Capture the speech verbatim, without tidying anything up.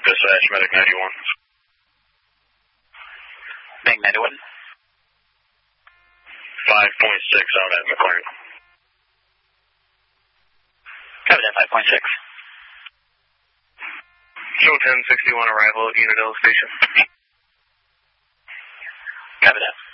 dispatch, medic ninety-one. Medic ninety-one. five point six out at McLaren. Copy that, five point six. Show ten sixty-one arrival at Unadilla Station. Copy that.